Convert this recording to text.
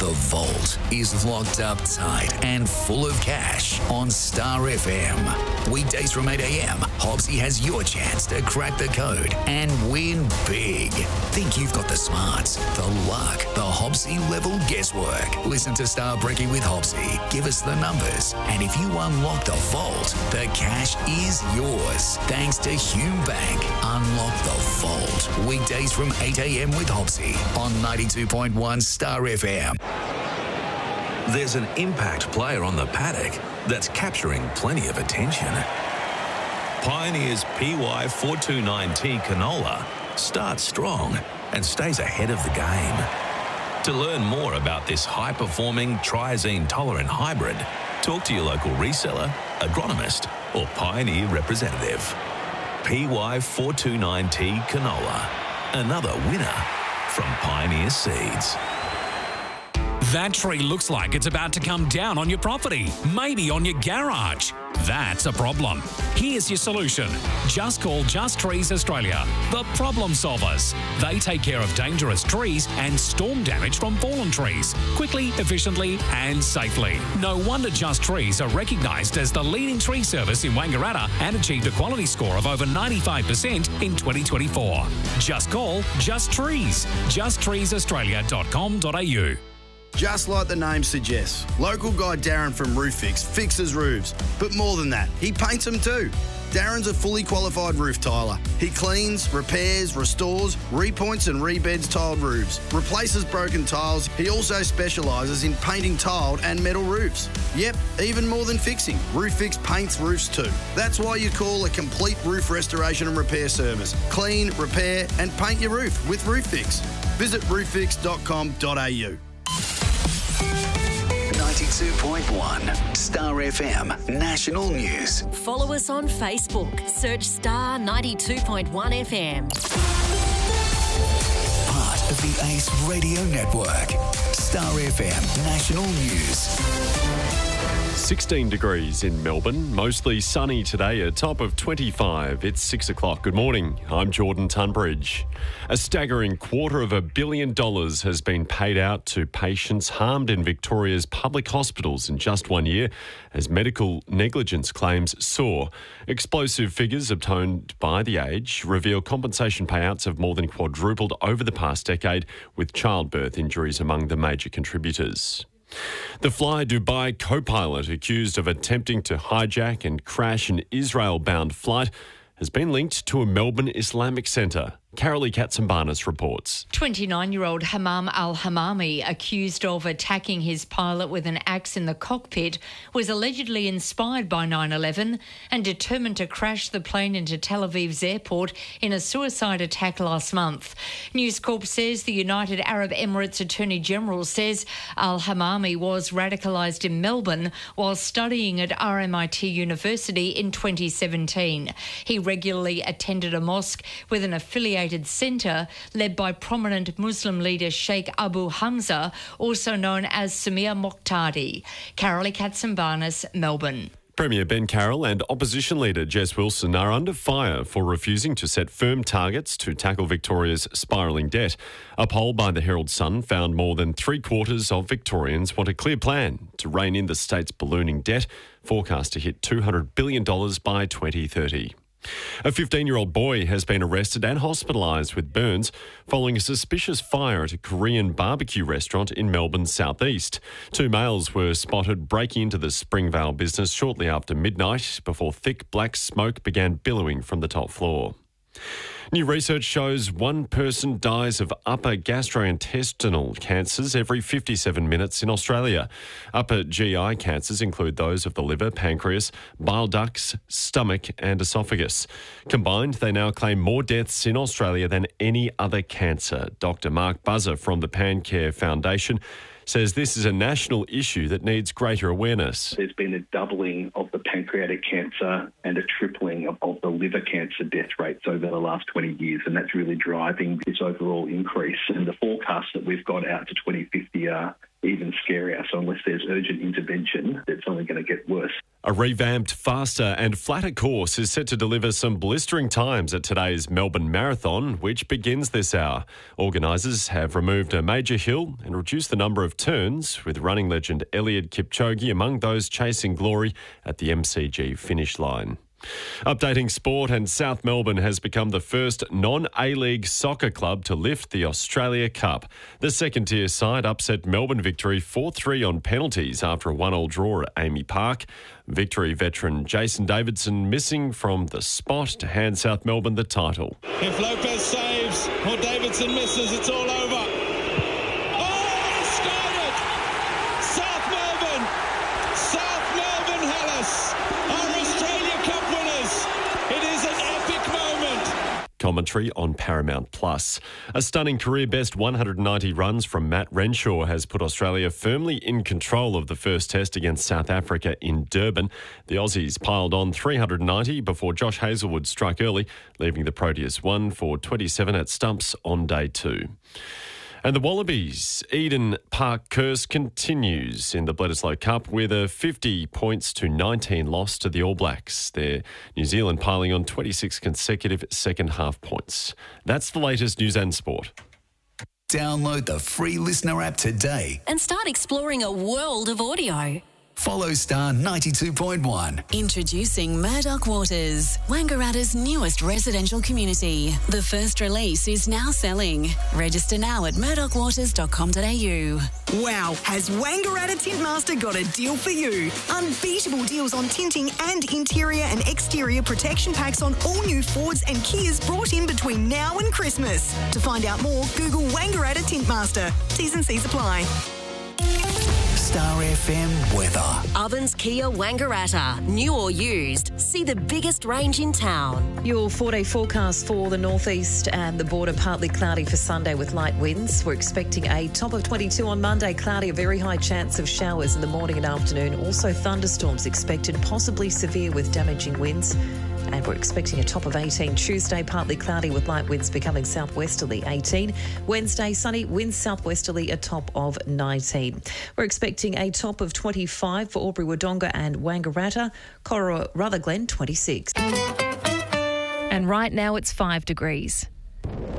The Vault is locked up tight and full of cash on Star FM. Weekdays from 8 a.m, Hobbsy has your chance to crack the code and win big. Think you've got the smarts, the luck, the Hobbsy level guesswork. Listen to Star Brekkie with Hobbsy. Give us the numbers. And if you unlock the Vault, the cash is yours. Thanks to Hume Bank. Unlock the Vault. Weekdays from 8 a.m. with Hobbsy on 92.1 Star FM. There's an impact player on the paddock that's capturing plenty of attention. Pioneer's PY429T canola starts strong and stays ahead of the game. To learn more about this high-performing triazine-tolerant hybrid, talk to your local reseller, agronomist or Pioneer representative. PY429T canola, another winner from Pioneer Seeds. That tree looks like it's about to come down on your property, maybe on your garage. That's a problem. Here's your solution. Just call Just Trees Australia, the problem solvers. They take care of dangerous trees and storm damage from fallen trees, quickly, efficiently and safely. No wonder Just Trees are recognised as the leading tree service in Wangaratta and achieved a quality score of over 95% in 2024. Just call Just Trees. justtreesaustralia.com.au. Just like the name suggests, local guy Darren from Roofix fixes roofs. But more than that, he paints them too. Darren's a fully qualified roof tiler. He cleans, repairs, restores, repoints and rebeds tiled roofs, replaces broken tiles. He also specialises in painting tiled and metal roofs. Yep, even more than fixing, Roofix paints roofs too. That's why you call a complete roof restoration and repair service. Clean, repair and paint your roof with Roofix. Visit roofix.com.au. 92.1 Star FM National News. Follow us on Facebook. Search Star 92.1 FM. Part of the Ace Radio Network. Star FM National News. 16 degrees in Melbourne, mostly sunny today, a top of 25. It's 6 o'clock. Good morning. I'm Jordan Tunbridge. A staggering $250 million has been paid out to patients harmed in Victoria's public hospitals in just 1 year as medical negligence claims soar. Explosive figures obtained by The Age reveal compensation payouts have more than quadrupled over the past decade, with childbirth injuries among the major contributors. The Fly Dubai co-pilot accused of attempting to hijack and crash an Israel-bound flight has been linked to a Melbourne Islamic centre. Carolee Katsambanis reports. 29-year-old Hammam al-Hammami, accused of attacking his pilot with an axe in the cockpit, was allegedly inspired by 9/11 and determined to crash the plane into Tel Aviv's airport in a suicide attack last month. News Corp says the United Arab Emirates Attorney General says al-Hammami was radicalised in Melbourne while studying at RMIT University in 2017. He regularly attended a mosque with an affiliated centre led by prominent Muslim leader Sheikh Abu Hamza, also known as Samir Moqtadi. Carolee Katsambanis, Melbourne. Premier Ben Carroll and opposition leader Jess Wilson are under fire for refusing to set firm targets to tackle Victoria's spiralling debt. A poll by the Herald Sun found more than 3/4 of Victorians want a clear plan to rein in the state's ballooning debt, forecast to hit $200 billion by 2030. A 15-year-old boy has been arrested and hospitalised with burns following a suspicious fire at a Korean barbecue restaurant in Melbourne's southeast. 2 males were spotted breaking into the Springvale business shortly after midnight before thick black smoke began billowing from the top floor. New research shows one person dies of upper gastrointestinal cancers every 57 minutes in Australia. Upper GI cancers include those of the liver, pancreas, bile ducts, stomach and esophagus. Combined, they now claim more deaths in Australia than any other cancer. Dr. Mark Buzzer from the PanCare Foundation says this is a national issue that needs greater awareness. There's been a doubling of the pancreatic cancer and a tripling of the liver cancer death rates over the last 20 years, and that's really driving this overall increase. And the forecasts that we've got out to 2050 are even scarier. So unless there's urgent intervention, it's only going to get worse. A revamped, faster and flatter course is set to deliver some blistering times at today's Melbourne Marathon, which begins this hour. Organisers have removed a major hill and reduced the number of turns, with running legend Eliud Kipchoge among those chasing glory at the MCG finish line. Updating sport, and South Melbourne has become the first non-A-League soccer club to lift the Australia Cup. The second-tier side upset Melbourne Victory 4-3 on penalties after a 1-1 draw at Amy Park. Victory veteran Jason Davidson missing from the spot to hand South Melbourne the title. If Lopez saves or Davidson misses, it's all over. Commentary on Paramount Plus. A stunning career-best 190 runs from Matt Renshaw has put Australia firmly in control of the first test against South Africa in Durban. The Aussies piled on 390 before Josh Hazlewood struck early, leaving the Proteas 1 for 27 at stumps on day 2. And the Wallabies' Eden Park curse continues in the Bledisloe Cup with a 50 points to 19 loss to the All Blacks. Their New Zealand piling on 26 consecutive second-half points. That's the latest news and sport. Download the free Listener app today And start exploring a world of audio. Follow Star 92.1. Introducing Murdoch Waters, Wangaratta's newest residential community. The first release is now selling. Register now at murdochwaters.com.au. Wow, has Wangaratta Tintmaster got a deal for you? Unbeatable deals on tinting and interior and exterior protection packs on all new Fords and Kias brought in between now and Christmas. To find out more, Google Wangaratta Tintmaster. T's and C's apply. Star FM weather. Ovens Kia Wangaratta. New or used. See the biggest range in town. Your 4-day forecast for the northeast and the border, partly cloudy for Sunday with light winds. We're expecting a top of 22 on Monday, cloudy, a very high chance of showers in the morning and afternoon. Also thunderstorms expected, possibly severe with damaging winds. And we're expecting a top of 18 Tuesday, partly cloudy with light winds becoming southwesterly 18. Wednesday, sunny, winds southwesterly, a top of 19. We're expecting a top of 25 for Albury Wodonga and Wangaratta, Corowa Rutherglen 26. And right now it's 5 degrees.